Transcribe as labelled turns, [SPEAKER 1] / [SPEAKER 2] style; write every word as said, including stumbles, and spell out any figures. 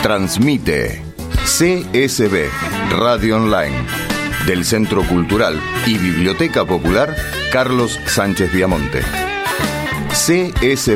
[SPEAKER 1] Transmite C S B Radio Online del Centro Cultural y Biblioteca Popular Carlos Sánchez Viamonte. C S